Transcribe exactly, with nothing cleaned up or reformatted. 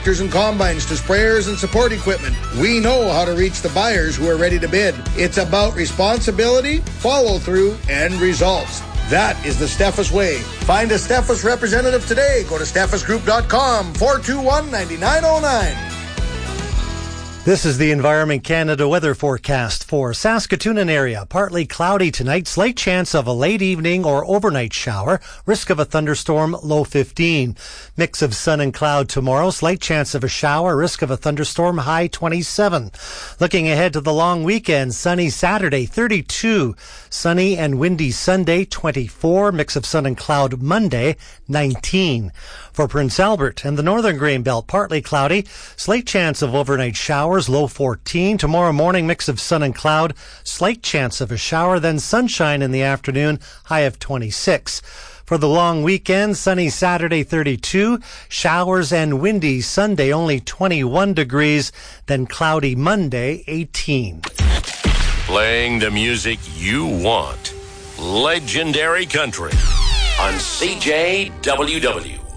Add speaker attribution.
Speaker 1: tractors and combines to sprayers and support equipment, we know how to reach the buyers who are ready to bid. It's about responsibility, follow-through, and results. That is the Steffes way. Find a Steffes representative today. Go to steffes group dot com, four two one, nine nine zero nine.
Speaker 2: This is the Environment Canada weather forecast for Saskatoon and area. Partly cloudy tonight, slight chance of a late evening or overnight shower, risk of a thunderstorm, low fifteen. Mix of sun and cloud tomorrow, slight chance of a shower, risk of a thunderstorm, high twenty-seven. Looking ahead to the long weekend, sunny Saturday, thirty-two. Sunny and windy Sunday, twenty-four. Mix of sun and cloud Monday, nineteen. For Prince Albert and the Northern Grain Belt, partly cloudy, slight chance of overnight showers, low fourteen. Tomorrow morning, mix of sun and cloud, slight chance of a shower, then sunshine in the afternoon, high of twenty-six. For the long weekend, sunny Saturday, thirty-two, showers and windy Sunday, only twenty-one degrees, then cloudy Monday, eighteen.
Speaker 3: Playing the music you want. Legendary Country on C J W W.